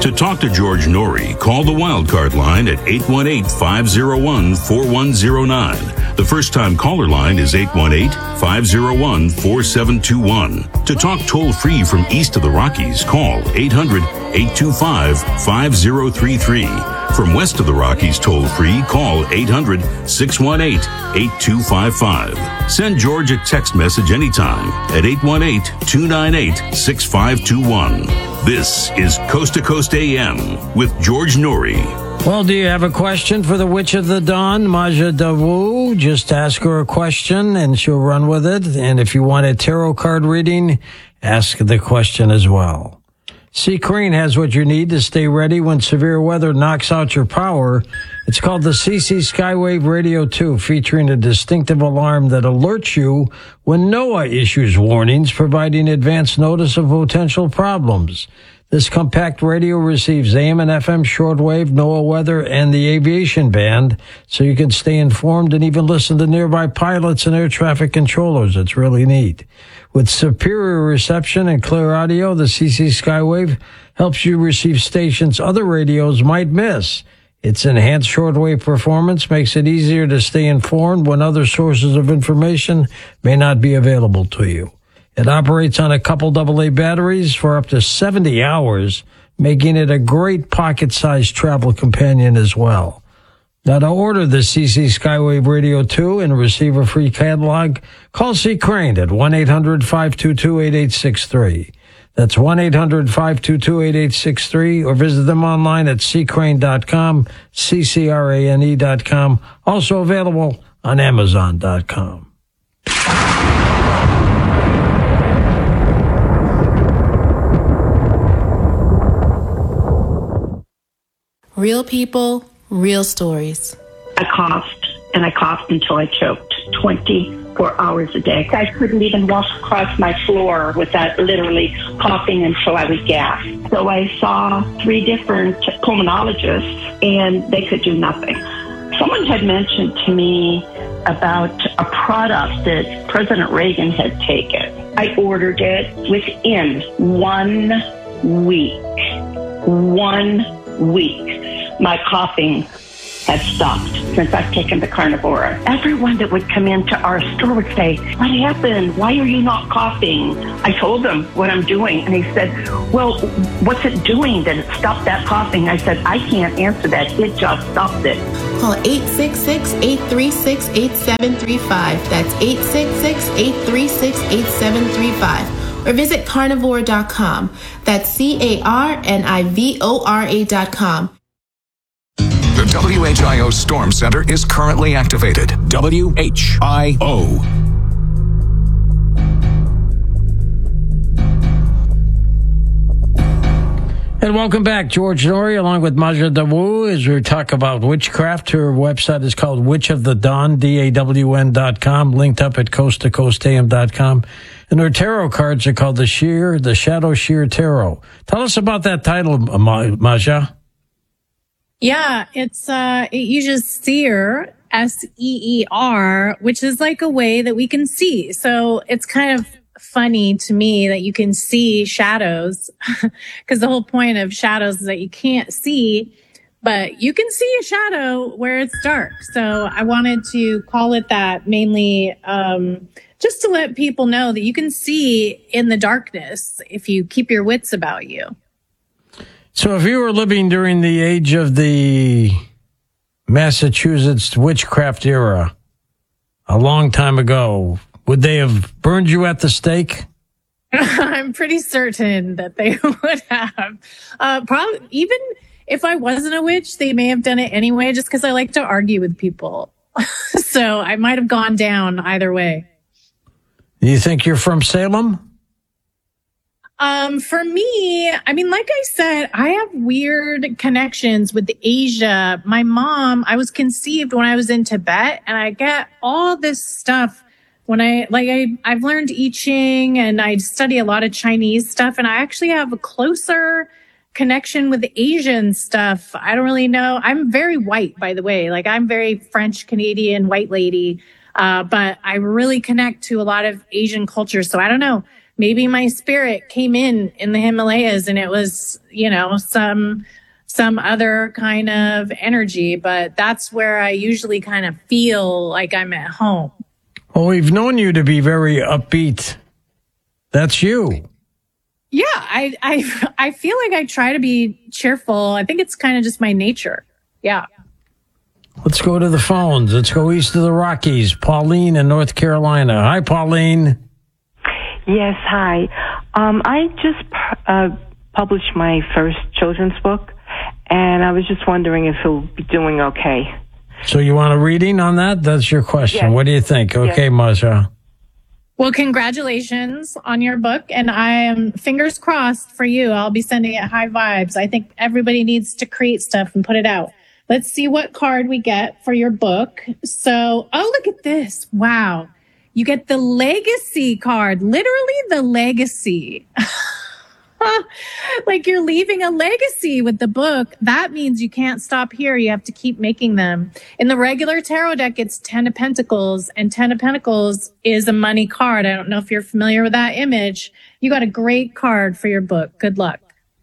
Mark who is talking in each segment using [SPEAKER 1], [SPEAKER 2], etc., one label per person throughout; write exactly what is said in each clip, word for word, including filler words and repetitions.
[SPEAKER 1] To talk to George Noory, call the Wildcard line at eight one eight, five oh one, four one oh nine. The first-time caller line is eight one eight, five oh one, four seven two one. To talk toll-free from east of the Rockies, call eight hundred, eight two five, five oh three three. From west of the Rockies toll-free, call eight hundred, six one eight, eight two five five. Send George a text message anytime at eight one eight, two nine eight, six five two one. This is Coast to Coast A M with George Noory.
[SPEAKER 2] Well, do you have a question for the Witch of the Dawn, Maja Dawu? Just ask her a question and she'll run with it. And if you want a tarot card reading, ask the question as well. C. Crane has what you need to stay ready when severe weather knocks out your power. It's called the C C Skywave Radio two, featuring a distinctive alarm that alerts you when NOAA issues warnings, providing advance notice of potential problems. This compact radio receives A M and F M shortwave, NOAA weather, and the aviation band, so you can stay informed and even listen to nearby pilots and air traffic controllers. It's really neat. With superior reception and clear audio, the C C Skywave helps you receive stations other radios might miss. Its enhanced shortwave performance makes it easier to stay informed when other sources of information may not be available to you. It operates on a couple double A batteries for up to seventy hours, making it a great pocket-sized travel companion as well. Now, to order the C C Skywave Radio two and receive a free catalog, call C. Crane at one eight hundred, five two two, eight eight six three. That's one eight hundred, five two two, eight eight six three, or visit them online at c crane dot com, C C R A N E dot com. Also available on amazon dot com.
[SPEAKER 3] Real people, real stories.
[SPEAKER 4] I coughed, and I coughed until I choked twenty-four hours a day. I couldn't even walk across my floor without literally coughing until I was gasped. So I saw three different pulmonologists, and they could do nothing. Someone had mentioned to me about a product that President Reagan had taken. I ordered it within one week. One week. My coughing had stopped since I've taken the Carnivora. Everyone that would come into our store would say, "What happened? Why are you not coughing?" I told them what I'm doing, and he said, "Well, what's it doing that it stopped that coughing?" I said, "I can't answer that. It just stopped it."
[SPEAKER 3] Call eight six six, eight three six, eight seven three five. That's eight six six, eight three six, eight seven three five. Or visit carnivore dot com. That's C A R N I V O R A dot com.
[SPEAKER 5] The W H I O Storm Center is currently activated. W H I O.
[SPEAKER 2] And welcome back. George Noory, along with Maja Dawu, as we talk about witchcraft. Her website is called Witch of the Dawn, D A W N dot com, linked up at coast to coast A M dot com. And her tarot cards are called the Sheer, the Shadow Sheer Tarot. Tell us about that title, Maja.
[SPEAKER 6] Yeah, it's, uh, it uses seer, S E E R, which is like a way that we can see. So it's kind of funny to me that you can see shadows, because the whole point of shadows is that you can't see, but you can see a shadow where it's dark. So I wanted to call it that mainly, um, just to let people know that you can see in the darkness if you keep your wits about you.
[SPEAKER 2] So if you were living during the age of the Massachusetts witchcraft era, a long time ago, would they have burned you at the stake?
[SPEAKER 6] I'm pretty certain that they would have. Uh, probably, even if I wasn't a witch, they may have done it anyway, just because I like to argue with people. So I might have gone down either way.
[SPEAKER 2] You think you're from Salem?
[SPEAKER 6] Um, for me, I mean, like I said, I have weird connections with Asia. My mom, I was conceived when I was in Tibet, and I get all this stuff when I, like, I, I've learned I Ching, and I study a lot of Chinese stuff, and I actually have a closer connection with the Asian stuff. I don't really know. I'm very white, by the way. Like, I'm very French, Canadian, white lady. Uh, but I really connect to a lot of Asian culture. So I don't know. maybe my spirit came in in the Himalayas and it was, you know, some some other kind of energy, but that's where I usually kind of feel like I'm at home.
[SPEAKER 2] Well, we've known you to be very upbeat. That's you.
[SPEAKER 6] Yeah, I I I feel like I try to be cheerful. I think it's kind of just my nature. Yeah.
[SPEAKER 2] Let's go to the phones. Let's go east of the Rockies. Pauline in North Carolina. Hi, Pauline.
[SPEAKER 7] Yes, hi. Um, I just uh, published my first children's book, and I was just wondering if it'll be doing okay.
[SPEAKER 2] So you want a reading on that? That's your question.
[SPEAKER 7] Yes.
[SPEAKER 2] What do you think? Okay, yes. Masha.
[SPEAKER 6] Well, congratulations on your book, and I am fingers crossed for you. I'll be sending it high vibes. I think everybody needs to create stuff and put it out. Let's see what card we get for your book. So, oh, look at this. Wow. You get the legacy card, literally the legacy. Like you're leaving a legacy with the book. That means you can't stop here. You have to keep making them. In the regular tarot deck, it's Ten of Pentacles, and Ten of Pentacles is a money card. I don't know if you're familiar with that image. You got a great card for your book. Good luck.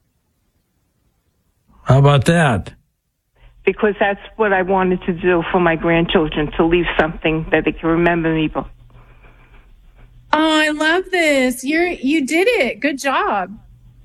[SPEAKER 2] How about that?
[SPEAKER 7] Because that's what I wanted to do for my grandchildren, to leave something that they can remember me by.
[SPEAKER 6] Oh, I love this. You're, you did it. Good job.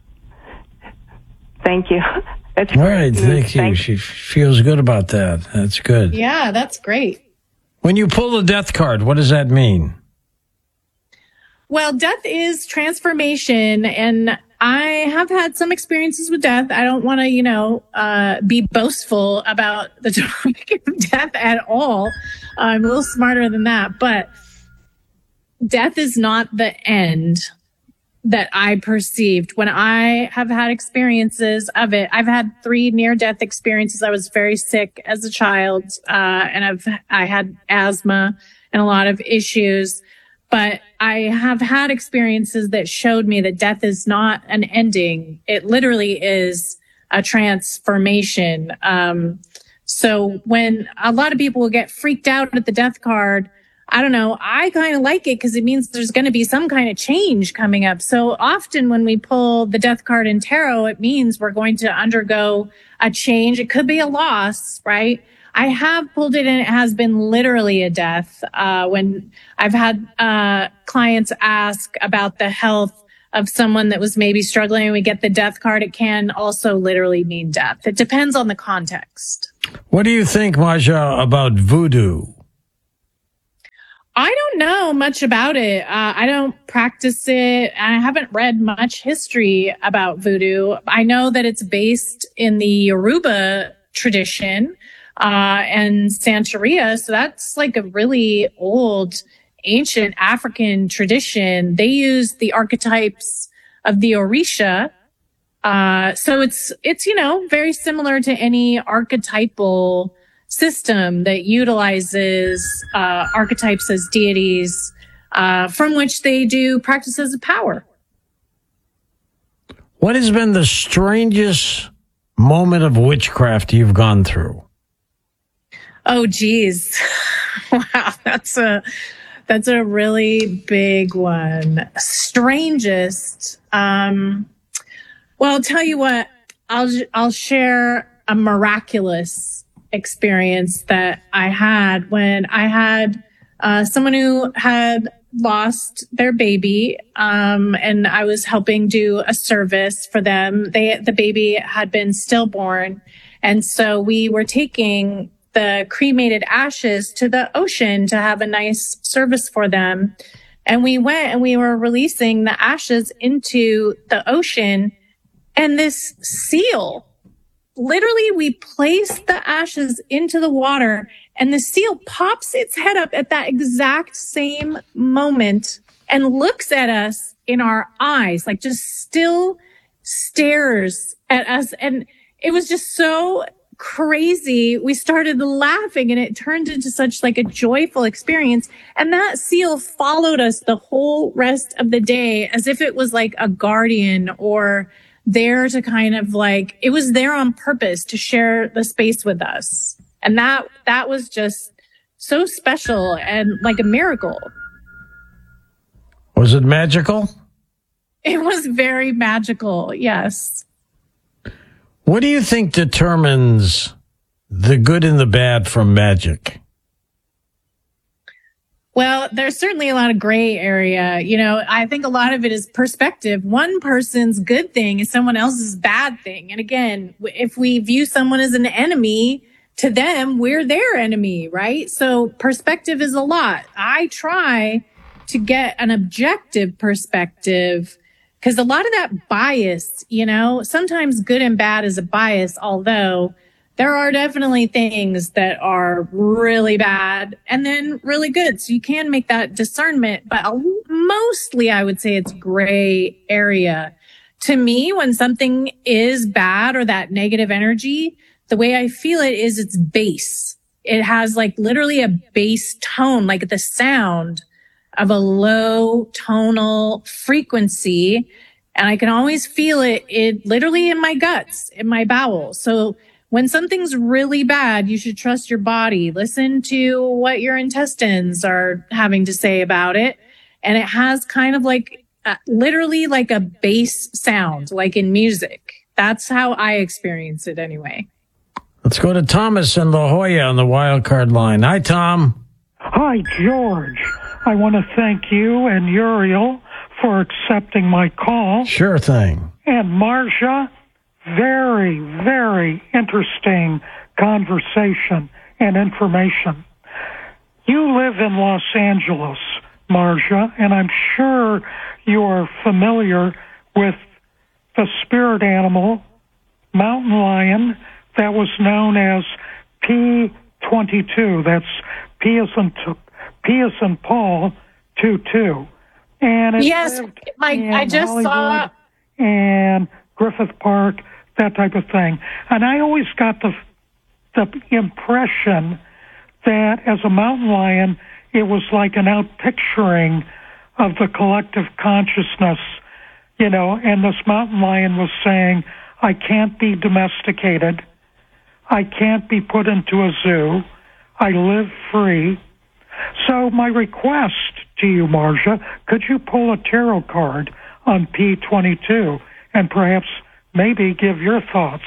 [SPEAKER 7] Thank you. That's
[SPEAKER 2] all right. Thank you.
[SPEAKER 7] Thank
[SPEAKER 2] she feels good about that. That's good.
[SPEAKER 6] Yeah, that's great.
[SPEAKER 2] When you pull the death card, what does that mean?
[SPEAKER 6] Well, death is transformation, and I have had some experiences with death. I don't want to, you know, uh, be boastful about the topic of death at all. I'm a little smarter than that, but death is not the end that I perceived when I have had experiences of it. I've had three near-death experiences. I was very sick as a child, uh, and I've, I had asthma and a lot of issues. But I have had experiences that showed me that death is not an ending. It literally is a transformation. Um, so when a lot of people will get freaked out at the death card, I don't know, I kind of like it because it means there's going to be some kind of change coming up. So often when we pull the death card in tarot, it means we're going to undergo a change. It could be a loss, right? I have pulled it and it has been literally a death. Uh, when I've had, uh, clients ask about the health of someone that was maybe struggling and we get the death card, it can also literally mean death. It depends on the context.
[SPEAKER 2] What do you think, Maja, about voodoo?
[SPEAKER 6] I don't know much about it. Uh, I don't practice it. I haven't read much history about voodoo. I know that it's based in the Yoruba tradition. Uh, and Santeria. So that's like a really old, ancient African tradition. They use the archetypes of the Orisha. Uh, so it's, it's, you know, very similar to any archetypal system that utilizes, uh, archetypes as deities, uh, from which they do practices of power.
[SPEAKER 2] What has been the strangest moment of witchcraft you've gone through?
[SPEAKER 6] Oh, geez. Wow. That's a, that's a really big one. Strangest. Um, well, I'll tell you what, I'll, I'll share a miraculous experience that I had when I had, uh, someone who had lost their baby. Um, and I was helping do a service for them. They, the baby had been stillborn. And so we were taking the cremated ashes to the ocean to have a nice service for them. And we went and we were releasing the ashes into the ocean, and this seal, literally we placed the ashes into the water and the seal pops its head up at that exact same moment and looks at us in our eyes, like just still stares at us. And it was just so crazy. We started laughing and it turned into such like a joyful experience. And that seal followed us the whole rest of the day as if it was like a guardian or there to kind of like, it was there on purpose to share the space with us. And that, that was just so special and like a miracle.
[SPEAKER 2] Was it magical?
[SPEAKER 6] It was very magical. Yes.
[SPEAKER 2] What do you think determines the good and the bad from magic?
[SPEAKER 6] Well, there's certainly a lot of gray area. You know, I think a lot of it is perspective. One person's good thing is someone else's bad thing. And again, if we view someone as an enemy, to them, we're their enemy, right? So perspective is a lot. I try to get an objective perspective because a lot of that bias, you know, sometimes good and bad is a bias, although there are definitely things that are really bad and then really good. So you can make that discernment, but mostly I would say it's gray area. To me, when something is bad or that negative energy, the way I feel it is it's bass. It has like literally a bass tone, like the sound of a low tonal frequency. And I can always feel it, it literally in my guts, in my bowels. So when something's really bad, you should trust your body. Listen to what your intestines are having to say about it. And it has kind of like, uh, literally like a bass sound, like in music. That's how I experience it anyway.
[SPEAKER 2] Let's go to Thomas in La Jolla on the wild card line. Hi, Tom.
[SPEAKER 8] Hi, George. I want to thank you and Uriel for accepting my call.
[SPEAKER 2] Sure thing.
[SPEAKER 8] And Marja, very, very interesting conversation and information. You live in Los Angeles, Marja, and I'm sure you're familiar with the spirit animal, mountain lion, that was known as P twenty-two. That's P as in, P as in Paul, two two. And it
[SPEAKER 6] yes, like I just
[SPEAKER 8] Hollywood
[SPEAKER 6] saw.
[SPEAKER 8] And Griffith Park, that type of thing. And I always got the the impression that as a mountain lion, it was like an outpicturing of the collective consciousness, you know, and this mountain lion was saying, I can't be domesticated. I can't be put into a zoo. I live free. So my request to you, Marja, could you pull a tarot card on P twenty-two and perhaps maybe give your thoughts?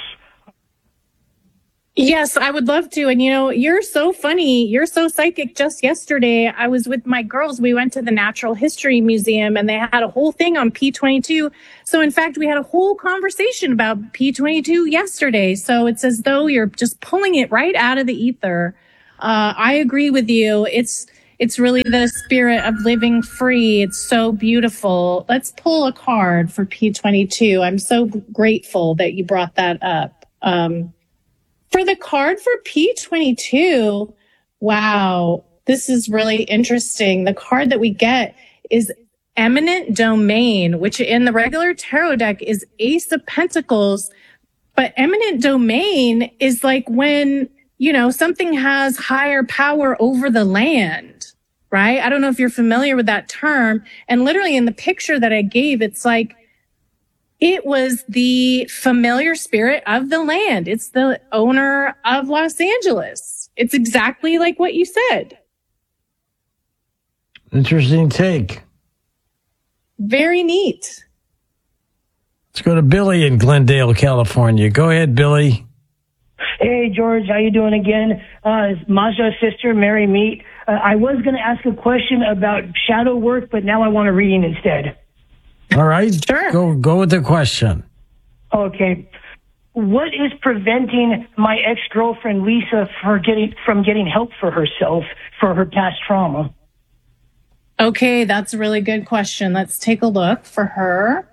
[SPEAKER 6] Yes, I would love to. And, you know, you're so funny. You're so psychic. Just yesterday, I was with my girls. We went to the Natural History Museum and they had a whole thing on P twenty-two. So, in fact, we had a whole conversation about P twenty-two yesterday. So it's as though you're just pulling it right out of the ether. Uh, I agree with you. It's it's really the spirit of living free. It's so beautiful. Let's pull a card for P twenty-two. I'm so grateful that you brought that up. Um, For the card for P twenty-two, wow, this is really interesting. The card that we get is Eminent Domain, which in the regular tarot deck is Ace of Pentacles. But Eminent Domain is like when, you know, something has higher power over the land, right? I don't know if you're familiar with that term. And literally in the picture that I gave, it's like, it was the familiar spirit of the land. It's the owner of Los Angeles. It's exactly like what you said.
[SPEAKER 2] Interesting take.
[SPEAKER 6] Very neat.
[SPEAKER 2] Let's go to Billy in Glendale, California. Go ahead, Billy.
[SPEAKER 9] Hey, George, how you doing again? Uh, it's Masha's sister, Mary Meet. Uh, I was going to ask a question about shadow work, but now I want a reading instead.
[SPEAKER 2] All right.
[SPEAKER 6] Sure.
[SPEAKER 2] Go go with the question.
[SPEAKER 9] Okay. What is preventing my ex-girlfriend Lisa for getting from getting help for herself for her past trauma?
[SPEAKER 6] Okay, that's a really good question. Let's take a look for her.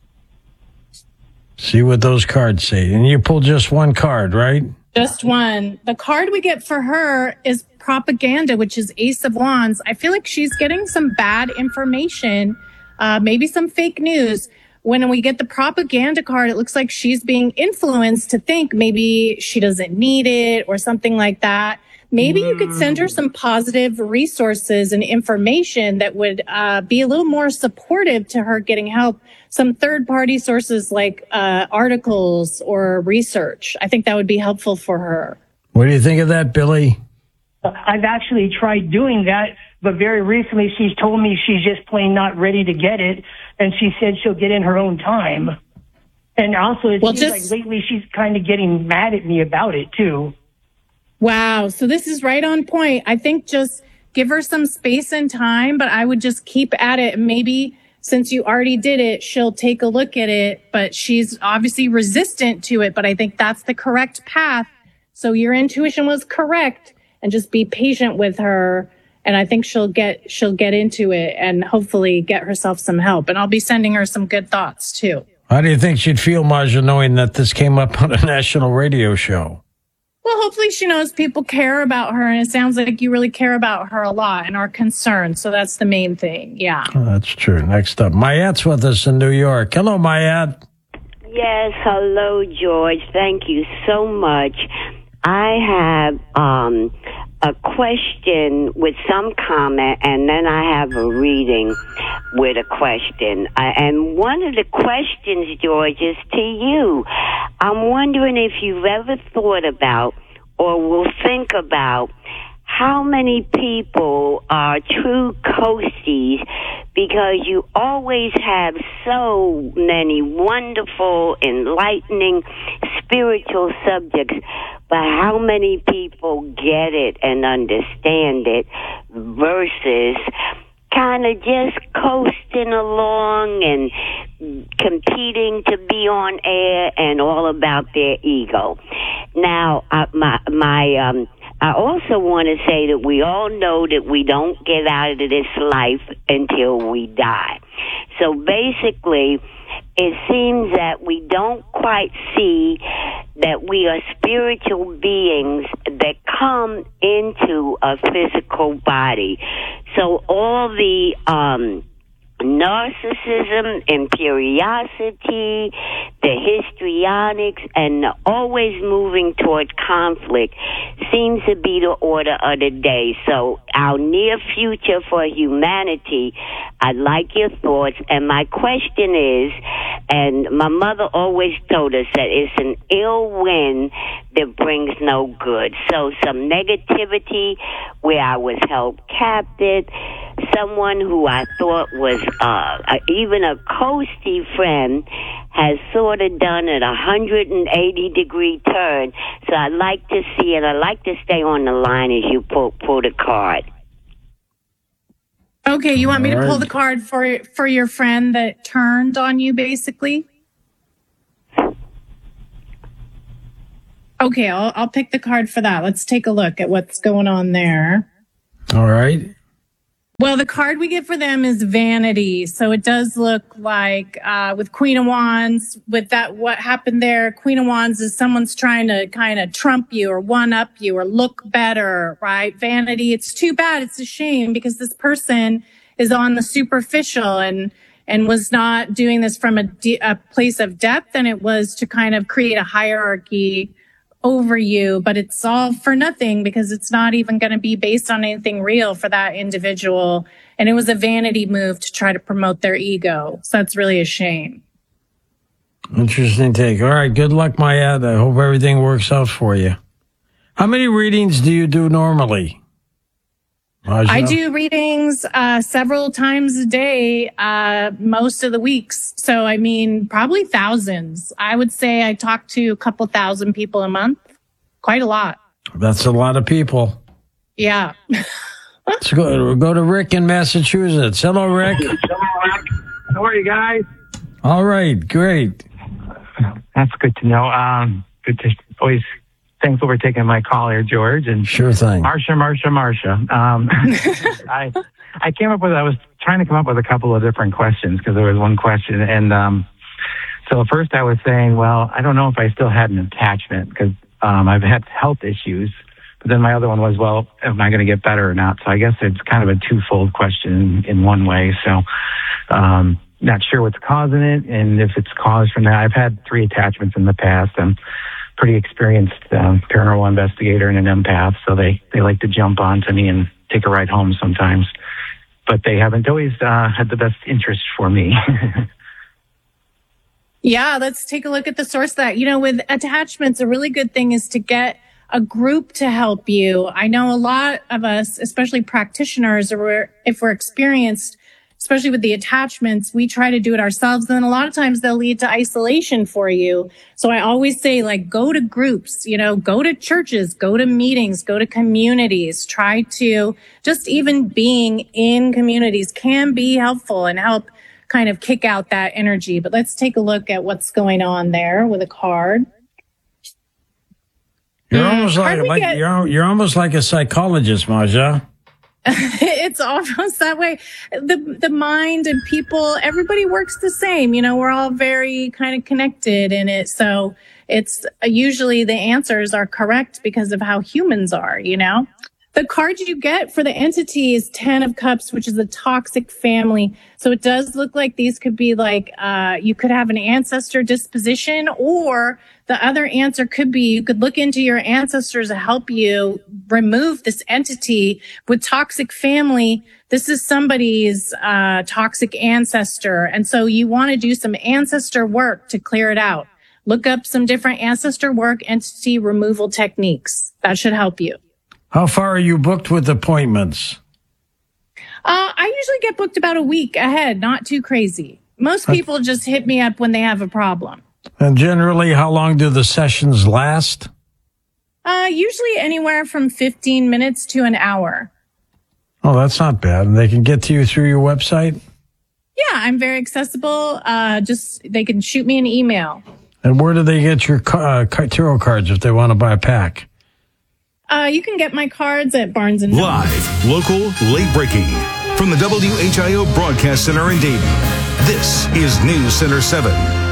[SPEAKER 2] See what those cards say. And you pull just one card, right?
[SPEAKER 6] Just one. The card we get for her is Propaganda, which is Ace of Wands. I feel like she's getting some bad information. Uh, maybe some fake news. When we get the Propaganda card, it looks like she's being influenced to think maybe she doesn't need it or something like that. Maybe you could send her some positive resources and information that would uh, be a little more supportive to her getting help. Some third-party sources like uh, articles or research. I think that would be helpful for her.
[SPEAKER 2] What do you think of that, Billy?
[SPEAKER 9] I've actually tried doing that, but very recently she's told me she's just plain not ready to get it, and she said she'll get in her own time. And also, it
[SPEAKER 6] well,
[SPEAKER 9] seems
[SPEAKER 6] just,
[SPEAKER 9] like lately she's kind of getting mad at me about it, too.
[SPEAKER 6] Wow. So this is right on point. I think just give her some space and time, but I would just keep at it. Maybe since you already did it, she'll take a look at it, but she's obviously resistant to it. But I think that's the correct path. So your intuition was correct, and just be patient with her. And I think she'll get, she'll get into it and hopefully get herself some help. And I'll be sending her some good thoughts too.
[SPEAKER 2] How do you think she'd feel, Maja, knowing that this came up on a national radio show?
[SPEAKER 6] Well, hopefully she knows people care about her, and it sounds like you really care about her a lot and are concerned. So that's the main thing. Yeah.
[SPEAKER 2] Oh, that's true. Next up, Mayatte's with us in New York. Hello, Mayatte.
[SPEAKER 10] Yes, hello, George. Thank you so much. I have um, a question with some comment, and then I have a reading with a question. Uh, and one of the questions, George, is to you. I'm wondering if you've ever thought about or will think about how many people are true coasties, because you always have so many wonderful, enlightening, spiritual subjects, but how many people get it and understand it versus kind of just coasting along and competing to be on air and all about their ego. Now, uh, my, my, um, I also want to say that we all know that we don't get out of this life until we die. So basically, it seems that we don't quite see that we are spiritual beings that come into a physical body. So all the um narcissism, imperiosity, the histrionics, and the always moving toward conflict seems to be the order of the day. So our near future for humanity, I'd like your thoughts. And my question is, and my mother always told us that it's an ill wind that brings no good. So some negativity where I was held captive, someone who I thought was uh, even a coasty friend has sort of done a one hundred eighty degree turn. So I'd like to see, and I'd like to stay on the line as you pull, pull the card.
[SPEAKER 6] Okay, you want me to pull the card for for your friend that turned on you, basically? Okay, I'll, I'll pick the card for that. Let's take a look at what's going on there.
[SPEAKER 2] All right.
[SPEAKER 6] Well, the card we get for them is vanity. So it does look like uh, with Queen of Wands, with that, what happened there, Queen of Wands is someone's trying to kind of trump you or one-up you or look better, right? Vanity, it's too bad. It's a shame because this person is on the superficial and and was not doing this from a, de- a place of depth, and it was to kind of create a hierarchy over you, but it's all for nothing because it's not even going to be based on anything real for that individual. And it was a vanity move to try to promote their ego. So that's really a shame.
[SPEAKER 2] Interesting take. All right. Good luck, Mayatte. I hope everything works out for you. How many readings do you do normally? Maja?
[SPEAKER 6] I do readings uh, several times a day, uh, most of the weeks. So, I mean, probably thousands. I would say I talk to a couple thousand people a month. Quite a lot.
[SPEAKER 2] That's a lot of people.
[SPEAKER 6] Yeah.
[SPEAKER 2] Let's go, go to Rick in Massachusetts. Hello, Rick.
[SPEAKER 11] How are you guys?
[SPEAKER 2] All right. Great.
[SPEAKER 11] That's good to know. Um, good to always... Thankful for taking my call here, George. And
[SPEAKER 2] sure thing.
[SPEAKER 11] Marsha, Marsha, Marsha. Um, I I came up with, I was trying to come up with a couple of different questions because there was one question. And um, so first I was saying, well, I don't know if I still had an attachment because um, I've had health issues. But then my other one was, well, am I going to get better or not? So I guess it's kind of a twofold question in, in one way. So um, not sure what's causing it and if it's caused from that. I've had three attachments in the past. I'm pretty experienced um, paranormal investigator and an empath, so they, they like to jump onto me and take a ride home sometimes. But they haven't always uh, had the best interest for me.
[SPEAKER 6] Yeah, let's take a look at the source of that. You know, with attachments, a really good thing is to get a group to help you. I know a lot of us, especially practitioners, or if we're experienced, especially with the attachments, we try to do it ourselves. And then a lot of times they'll lead to isolation for you. So I always say, like, go to groups, you know, go to churches, go to meetings, go to communities, try to just even being in communities can be helpful and help kind of kick out that energy. But let's take a look at what's going on there with a card.
[SPEAKER 2] You're almost like, like get, you're, you're almost like a psychologist, Maja.
[SPEAKER 6] It's almost that way. The the mind and people, everybody works the same. You know, we're all very kind of connected in it. So it's uh, usually the answers are correct because of how humans are, you know. The card you get for the entity is Ten of Cups, which is a toxic family. So it does look like these could be like, uh, you could have an ancestor disposition, or the other answer could be you could look into your ancestors to help you remove this entity. With toxic family, this is somebody's uh, toxic ancestor. And so you want to do some ancestor work to clear it out. Look up some different ancestor work entity removal techniques. That should help you.
[SPEAKER 2] How far are you booked with appointments?
[SPEAKER 6] Uh, I usually get booked about a week ahead, not too crazy. Most people just hit me up when they have a problem.
[SPEAKER 2] And generally, how long do the sessions last?
[SPEAKER 6] Uh, usually anywhere from fifteen minutes to an hour.
[SPEAKER 2] Oh, that's not bad. And they can get to you through your website?
[SPEAKER 6] Yeah, I'm very accessible. Uh, just, they can shoot me an email.
[SPEAKER 2] And where do they get your uh, tarot cards if they want to buy a pack?
[SPEAKER 6] Uh, you can get my cards at Barnes and Noble.
[SPEAKER 12] Live, local, late breaking. From the W H I O Broadcast Center in Dayton, this is News Center seven.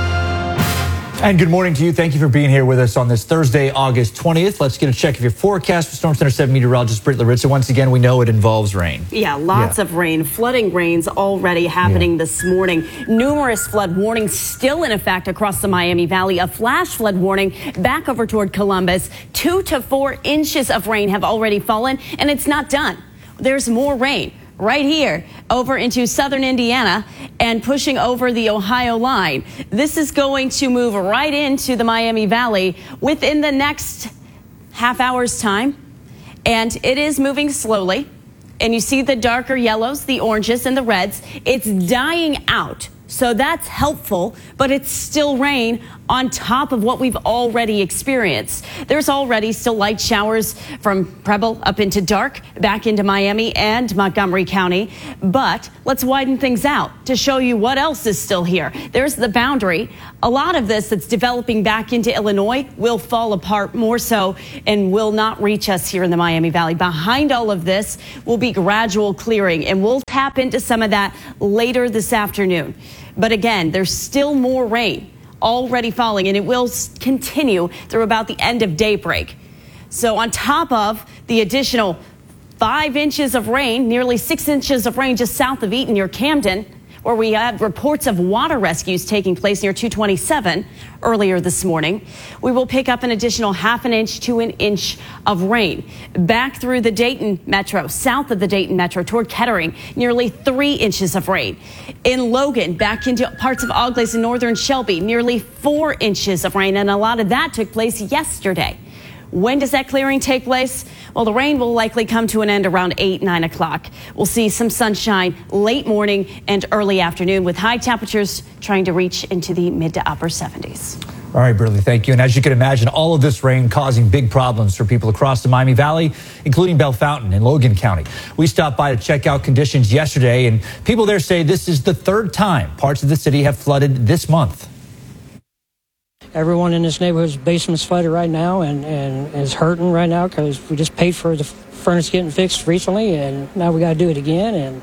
[SPEAKER 13] And good morning to you. Thank you for being here with us on this Thursday, August twentieth. Let's get a check of your forecast with Storm Center seven meteorologist Britt Laritza. Once again, we know it involves rain.
[SPEAKER 14] Yeah, lots yeah. of rain. Flooding rains already happening yeah. this morning. Numerous flood warnings still in effect across the Miami Valley. A flash flood warning back over toward Columbus. Two to four inches of rain have already fallen, and it's not done. There's more rain right here over into southern Indiana and pushing over the Ohio line. This is going to move right into the Miami Valley within the next half hour's time. And it is moving slowly. And you see the darker yellows, the oranges, and the reds. It's dying out. So that's helpful, but it's still rain on top of what we've already experienced. There's already still light showers from Preble up into Dark, back into Miami and Montgomery County. But let's widen things out to show you what else is still here. There's the boundary. A lot of this that's developing back into Illinois will fall apart more so and will not reach us here in the Miami Valley. Behind all of this will be gradual clearing, and we'll tap into some of that later this afternoon. But again, there's still more rain already falling, and it will continue through about the end of daybreak. So on top of the additional five inches of rain, nearly six inches of rain just south of Eaton near Camden, where we had reports of water rescues taking place near two twenty-seven earlier this morning, we will pick up an additional half an inch to an inch of rain. Back through the Dayton metro, south of the Dayton metro toward Kettering, nearly three inches of rain. In Logan, back into parts of Auglaize and northern Shelby, nearly four inches of rain, and a lot of that took place yesterday. When does that clearing take place? Well, the rain will likely come to an end around eight, nine o'clock. We'll see some sunshine late morning and early afternoon, with high temperatures trying to reach into the mid to upper seventies.
[SPEAKER 13] All right, Burley, thank you. And as you can imagine, all of this rain causing big problems for people across the Miami Valley, including Bellefontaine and Logan County. We stopped by to check out conditions yesterday, and people there say this is the third time parts of the city have flooded this month.
[SPEAKER 15] Everyone in this neighborhood's basement's flooded right now and, and is hurting right now because we just paid for the furnace getting fixed recently, and now we got to do it again, and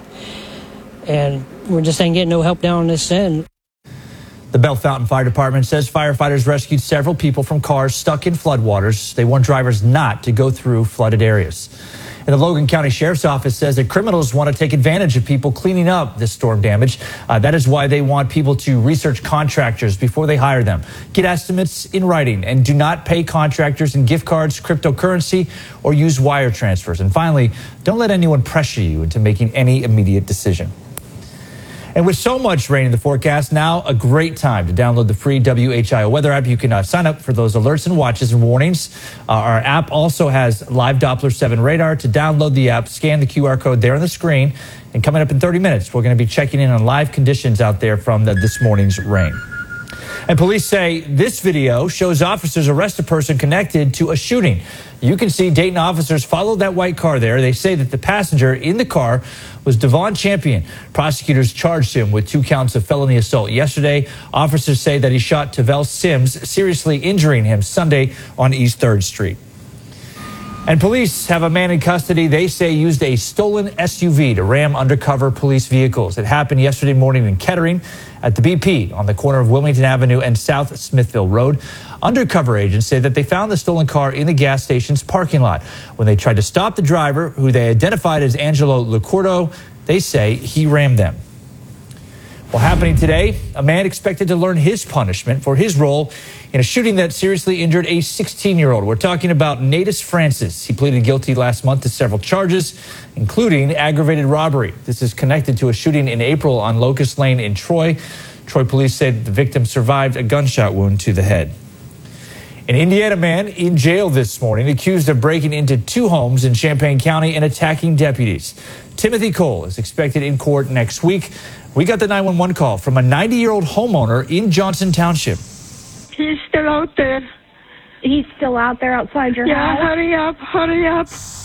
[SPEAKER 15] and we just ain't getting no help down on this end.
[SPEAKER 13] The Bellefontaine Fire Department says firefighters rescued several people from cars stuck in floodwaters. They warned drivers not to go through flooded areas. And the Logan County Sheriff's Office says that criminals want to take advantage of people cleaning up this storm damage. Uh, that is why they want people to research contractors before they hire them. Get estimates in writing and do not pay contractors in gift cards, cryptocurrency, or use wire transfers. And finally, don't let anyone pressure you into making any immediate decision. And with so much rain in the forecast, now a great time to download the free W H I O weather app. You can uh, sign up for those alerts and watches and warnings. Uh, our app also has live Doppler seven radar. To download the app, scan the Q R code there on the screen. And coming up in thirty minutes, we're going to be checking in on live conditions out there from the, this morning's rain. And police say this video shows officers arrest a person connected to a shooting. You can see Dayton officers follow that white car there. They say that the passenger in the car was Devon Champion. Prosecutors charged him with two counts of felony assault. Yesterday, officers say that he shot Tavel Sims, seriously injuring him Sunday on East third Street. And police have a man in custody they say used a stolen S U V to ram undercover police vehicles. It happened yesterday morning in Kettering at the B P on the corner of Wilmington Avenue and South Smithville Road. Undercover agents say that they found the stolen car in the gas station's parking lot. When they tried to stop the driver, who they identified as Angelo Licurdo, they say he rammed them. Well, happening today, a man expected to learn his punishment for his role in a shooting that seriously injured a sixteen-year-old. We're talking about Natus Francis. He pleaded guilty last month to several charges, including aggravated robbery. This is connected to a shooting in April on Locust Lane in Troy. Troy police said the victim survived a gunshot wound to the head. An Indiana man in jail this morning accused of breaking into two homes in Champaign County and attacking deputies. Timothy Cole is expected in court next week. We got the nine one one call from a ninety-year-old homeowner in Johnson Township.
[SPEAKER 16] He's still out there.
[SPEAKER 17] He's still out there outside your
[SPEAKER 16] yeah,
[SPEAKER 17] house?
[SPEAKER 16] Yeah, hurry up, hurry up.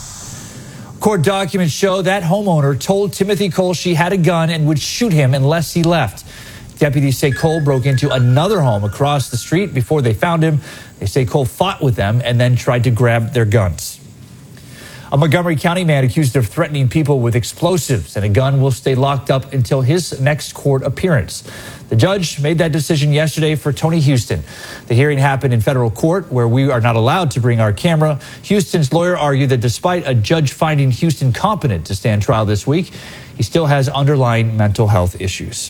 [SPEAKER 13] Court documents show that homeowner told Timothy Cole she had a gun and would shoot him unless he left. Deputies say Cole broke into another home across the street before they found him. They say Cole fought with them and then tried to grab their guns. A Montgomery County man accused of threatening people with explosives and a gun will stay locked up until his next court appearance. The judge made that decision yesterday for Tony Houston. The hearing happened in federal court where we are not allowed to bring our camera. Houston's lawyer argued that despite a judge finding Houston competent to stand trial this week, he still has underlying mental health issues.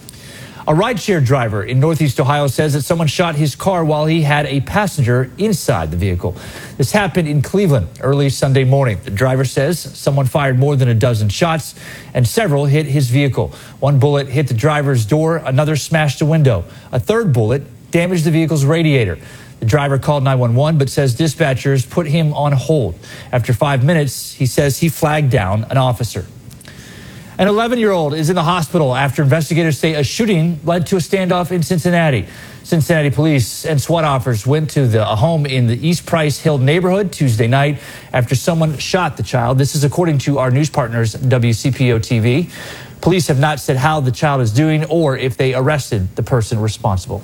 [SPEAKER 13] A rideshare driver in Northeast Ohio says that someone shot his car while he had a passenger inside the vehicle. This happened in Cleveland early Sunday morning. The driver says someone fired more than a dozen shots and several hit his vehicle. One bullet hit the driver's door, another smashed a window. A third bullet damaged the vehicle's radiator. The driver called nine one one but says dispatchers put him on hold. After five minutes, he says he flagged down an officer. An eleven-year-old is in the hospital after investigators say a shooting led to a standoff in Cincinnati. Cincinnati police and SWAT officers went to the, a home in the East Price Hill neighborhood Tuesday night after someone shot the child. This is according to our news partners, W C P O T V. Police have not said how the child is doing or if they arrested the person responsible.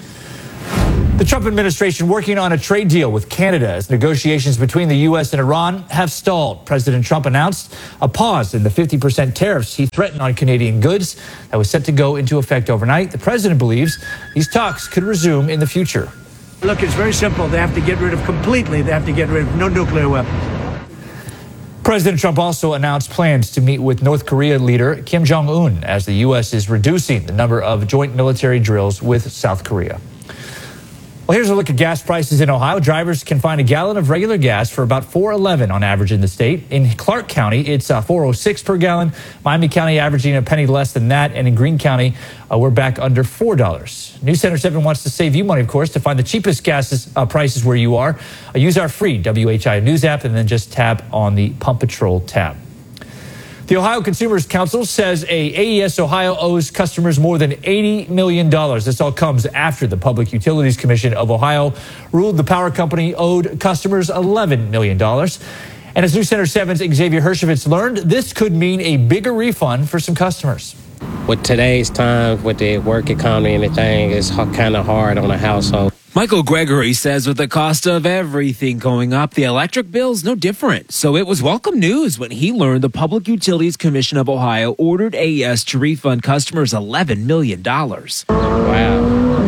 [SPEAKER 13] The Trump administration working on a trade deal with Canada as negotiations between the U S and Iran have stalled. President Trump announced a pause in the fifty percent tariffs he threatened on Canadian goods that was set to go into effect overnight. The president believes these talks could resume in the future.
[SPEAKER 18] Look, it's very simple. They have to get rid of completely, they have to get rid of no nuclear weapons.
[SPEAKER 13] President Trump also announced plans to meet with North Korea leader Kim Jong-un as the U S is reducing the number of joint military drills with South Korea. Well, here's a look at gas prices in Ohio. Drivers can find a gallon of regular gas for about four eleven on average in the state. In Clark County, it's uh, four oh six per gallon. Miami County averaging a penny less than that. And in Greene County, uh, we're back under four dollars. News Center seven wants to save you money, of course. To find the cheapest gas uh, prices where you are, uh, use our free W H I O News app and then just tap on the Pump Patrol tab. The Ohio Consumers Council says a AES Ohio owes customers more than eighty million dollars. This all comes after the Public Utilities Commission of Ohio ruled the power company owed customers eleven million dollars. And as News Center seven's Xavier Hershovitz learned, this could mean a bigger refund for some customers.
[SPEAKER 19] With today's time, with the work economy and everything, it's kind of hard on a household.
[SPEAKER 20] Michael Gregory says with the cost of everything going up, the electric bill's no different. So it was welcome news when he learned the Public Utilities Commission of Ohio ordered A E S to refund customers eleven million dollars.
[SPEAKER 19] Wow.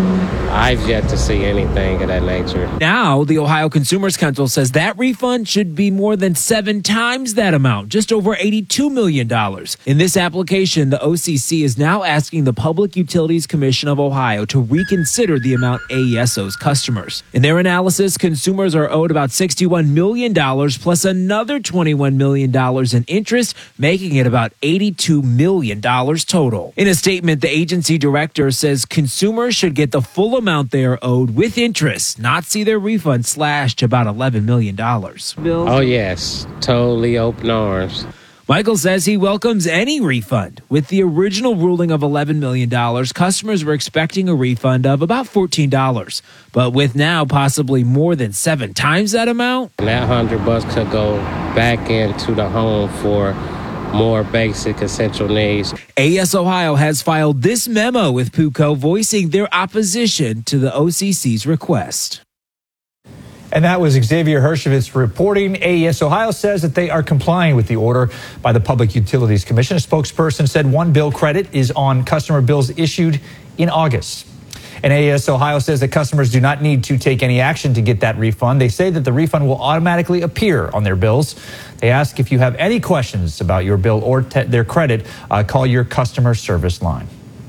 [SPEAKER 19] I've yet to see anything of that nature.
[SPEAKER 20] Now, the Ohio Consumers Council says that refund should be more than seven times that amount, just over eighty-two million dollars. In this application, the O C C is now asking the Public Utilities Commission of Ohio to reconsider the amount A E S owes customers. In their analysis, consumers are owed about sixty-one million dollars plus another twenty-one million dollars in interest, making it about eighty-two million dollars total. In a statement, the agency director says consumers should get the full amount they are owed with interest, not see their refund slashed to about eleven million dollars.
[SPEAKER 19] Oh, yes. Totally open arms.
[SPEAKER 20] Michael says he welcomes any refund. With the original ruling of eleven million dollars, customers were expecting a refund of about fourteen dollars. But with now possibly more than seven times that amount,
[SPEAKER 19] that hundred bucks could go back into the home for more basic essential needs.
[SPEAKER 20] A E S Ohio has filed this memo with PUCO voicing their opposition to the O C C's request.
[SPEAKER 13] And that was Xavier Hershovitz reporting. A E S Ohio says that they are complying with the order by the Public Utilities Commission. A spokesperson said one bill credit is on customer bills issued in August. And A E S Ohio says that customers do not need to take any action to get that refund. They say that the refund will automatically appear on their bills. They ask if you have any questions about your bill or te- their credit, uh, call your customer service line.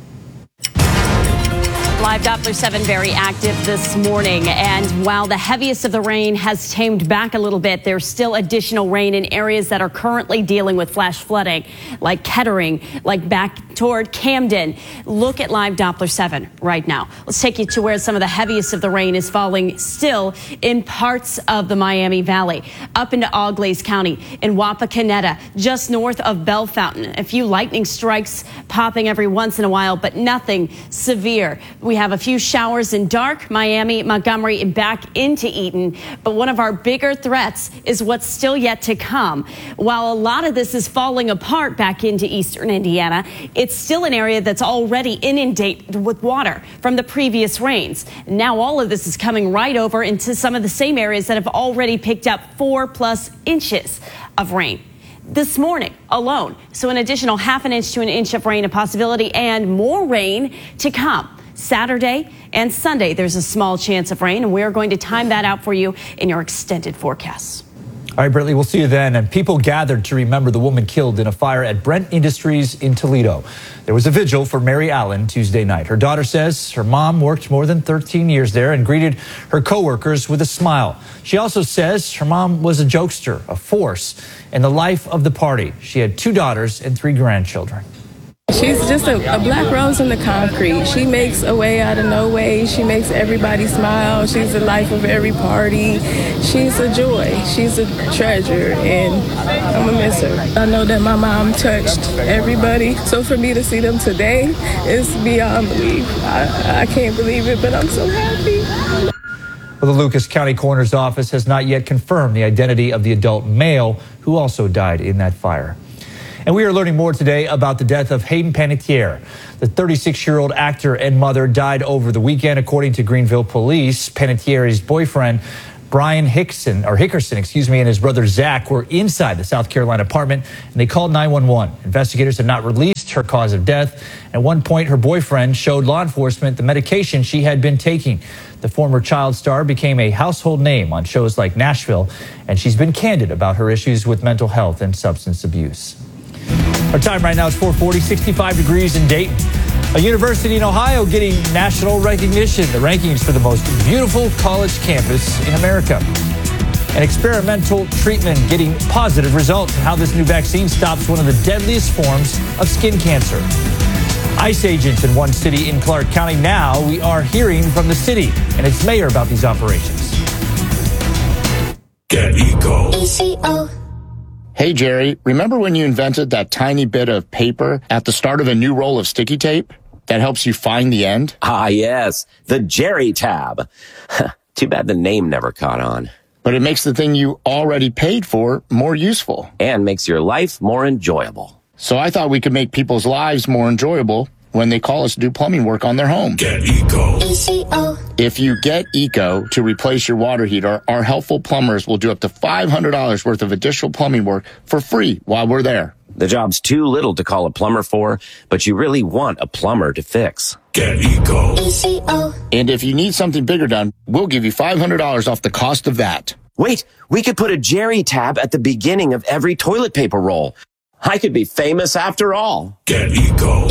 [SPEAKER 14] Live Doppler seven very active this morning, and while the heaviest of the rain has tamed back a little bit, there's still additional rain in areas that are currently dealing with flash flooding, like Kettering, like back toward Camden. Look at Live Doppler seven right now. Let's take you to where some of the heaviest of the rain is falling still in parts of the Miami Valley, up into Auglaize County, in Wapakoneta, just north of Bell Fountain. A few lightning strikes popping every once in a while, but nothing severe. We have a few showers in Dark, Miami, Montgomery, and back into Eaton. But one of our bigger threats is what's still yet to come. While a lot of this is falling apart back into eastern Indiana, it's still an area that's already inundated with water from the previous rains. Now all of this is coming right over into some of the same areas that have already picked up four plus inches of rain this morning alone. So an additional half an inch to an inch of rain, a possibility, and more rain to come. Saturday and Sunday, there's a small chance of rain, and we're going to time that out for you in your extended forecasts.
[SPEAKER 13] All right, Brittany, we'll see you then. And people gathered to remember the woman killed in a fire at Brent Industries in Toledo. There was a vigil for Mary Allen Tuesday night. Her daughter says her mom worked more than thirteen years there and greeted her coworkers with a smile. She also says her mom was a jokester, a force in the life of the party. She had two daughters and three grandchildren.
[SPEAKER 21] She's just a, a black rose in the concrete. She makes a way out of no way. She makes everybody smile. She's the life of every party. She's a joy. She's a treasure, and I'm gonna miss her. I know that my mom touched everybody, so for me to see them today is beyond belief. I, I can't believe it, but I'm so happy.
[SPEAKER 13] Well, the Lucas County Coroner's Office has not yet confirmed the identity of the adult male who also died in that fire. And we are learning more today about the death of Hayden Panettiere. The thirty-six-year-old actor and mother died over the weekend, according to Greenville police. Panettiere's boyfriend, Brian Hickson, or Hickerson, excuse me, and his brother Zach were inside the South Carolina apartment, and they called nine one one. Investigators have not released her cause of death. At one point, her boyfriend showed law enforcement the medication she had been taking. The former child star became a household name on shows like Nashville, and she's been candid about her issues with mental health and substance abuse. Our time right now is four forty, sixty-five degrees in Dayton. A university in Ohio getting national recognition, the rankings for the most beautiful college campus in America. An experimental treatment getting positive results, and how this new vaccine stops one of the deadliest forms of skin cancer. ICE agents in one city in Clark County. Now we are hearing from the city and its mayor about these operations.
[SPEAKER 12] Get Eco.
[SPEAKER 22] E C O.
[SPEAKER 23] Hey, Jerry, remember when you invented that tiny bit of paper at the start of a new roll of sticky tape that helps you find the end?
[SPEAKER 24] Ah, yes, the Jerry tab. Too bad the name never caught on.
[SPEAKER 23] But it makes the thing you already paid for more useful.
[SPEAKER 24] And makes your life more enjoyable.
[SPEAKER 23] So I thought we could make people's lives more enjoyable when they call us to do plumbing work on their home.
[SPEAKER 5] Get Eco.
[SPEAKER 23] If you get Eco to replace your water heater, our helpful plumbers will do up to five hundred dollars worth of additional plumbing work for free while we're there.
[SPEAKER 24] The job's too little to call a plumber for, but you really want a plumber to fix.
[SPEAKER 5] Get Eco.
[SPEAKER 23] And if you need something bigger done, we'll give you five hundred dollars off the cost of that.
[SPEAKER 24] Wait, we could put a Jerry tab at the beginning of every toilet paper roll. I could be famous after all.
[SPEAKER 5] Get Eco.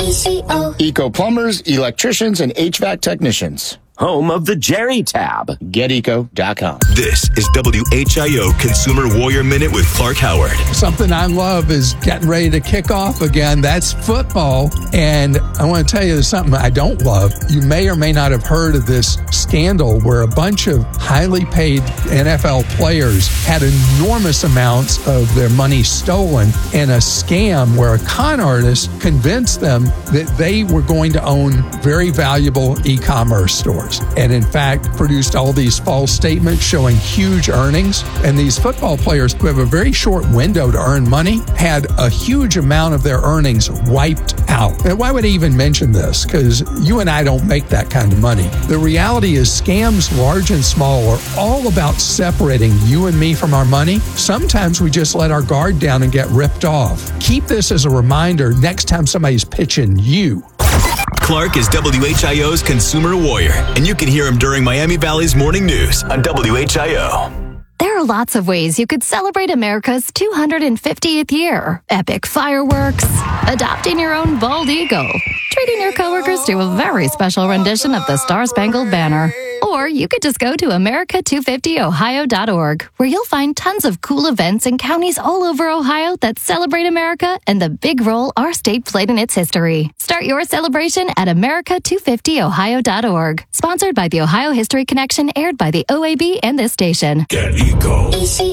[SPEAKER 23] Eco plumbers, electricians, and H V A C technicians.
[SPEAKER 24] Home of the Jerry tab.
[SPEAKER 23] Get eco dot com.
[SPEAKER 12] This is W H I O Consumer Warrior Minute with Clark Howard.
[SPEAKER 1] Something I love is getting ready to kick off again. That's football. And I want to tell you something I don't love. You may or may not have heard of this scandal where a bunch of highly paid N F L players had enormous amounts of their money stolen in a scam where a con artist convinced them that they were going to own very valuable e-commerce stores. And in fact, produced all these false statements showing huge earnings. And these football players who have a very short window to earn money had a huge amount of their earnings wiped out. And why would I even mention this? Because you and I don't make that kind of money. The reality is scams, large and small, are all about separating you and me from our money. Sometimes we just let our guard down and get ripped off. Keep this as a reminder next time somebody's pitching you.
[SPEAKER 12] Clark is W H I O's Consumer Warrior, and you can hear him during Miami Valley's Morning News on W H I O.
[SPEAKER 3] There are lots of ways you could celebrate America's two hundred fiftieth year. Epic fireworks, adopting your own bald eagle, treating your coworkers to a very special rendition of the Star-Spangled Banner. Or you could just go to America two fifty Ohio dot org, where you'll find tons of cool events in counties all over Ohio that celebrate America and the big role our state played in its history. Start your celebration at America two fifty Ohio dot org. Sponsored by the Ohio History Connection, aired by the O A B and this station.
[SPEAKER 5] Get Eco.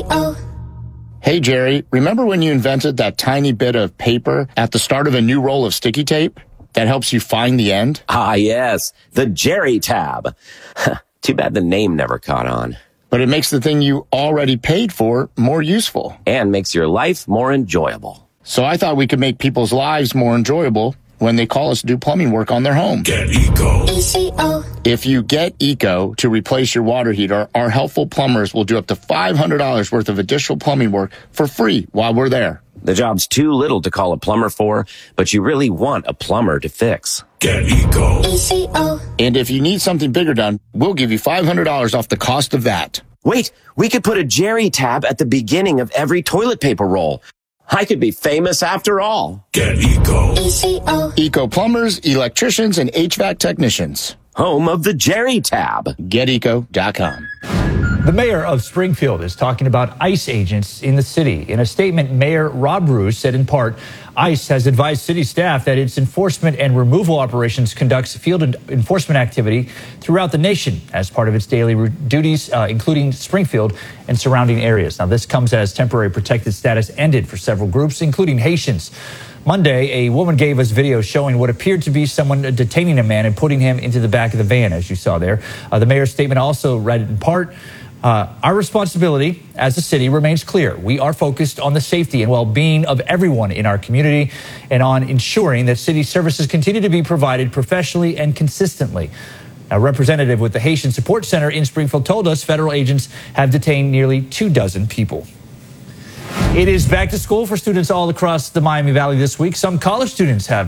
[SPEAKER 23] Hey, Jerry, remember when you invented that tiny bit of paper at the start of a new roll of sticky tape that helps you find the end?
[SPEAKER 24] Ah, yes, the Jerry tab. Too bad the name never caught on.
[SPEAKER 23] But it makes the thing you already paid for more useful.
[SPEAKER 24] And makes your life more enjoyable.
[SPEAKER 23] So I thought we could make people's lives more enjoyable when they call us to do plumbing work on their home.
[SPEAKER 5] Get Eco.
[SPEAKER 23] If you get Eco to replace your water heater, our helpful plumbers will do up to five hundred dollars worth of additional plumbing work for free while we're there.
[SPEAKER 24] The job's too little to call a plumber for, but you really want a plumber to fix.
[SPEAKER 5] Get Eco.
[SPEAKER 23] And if you need something bigger done, we'll give you five hundred dollars off the cost of that.
[SPEAKER 24] Wait, we could put a Jerry tab at the beginning of every toilet paper roll. I could be famous after all.
[SPEAKER 5] Get Eco.
[SPEAKER 23] Eco plumbers, electricians, and H V A C technicians.
[SPEAKER 24] Home of the Jerry tab.
[SPEAKER 23] Get eco dot com.
[SPEAKER 13] The mayor of Springfield is talking about ICE agents in the city. In a statement, Mayor Rob Bruce said in part, ICE has advised city staff that its enforcement and removal operations conducts field enforcement activity throughout the nation as part of its daily duties, uh, including Springfield and surrounding areas. Now, this comes as temporary protected status ended for several groups, including Haitians. Monday, a woman gave us video showing what appeared to be someone detaining a man and putting him into the back of the van, as you saw there. Uh, the mayor's statement also read in part, Uh, our responsibility as a city remains clear. We are focused on the safety and well-being of everyone in our community and on ensuring that city services continue to be provided professionally and consistently. A representative with the Haitian Support Center in Springfield told us federal agents have detained nearly two dozen people. It is back to school for students all across the Miami Valley this week. Some college students have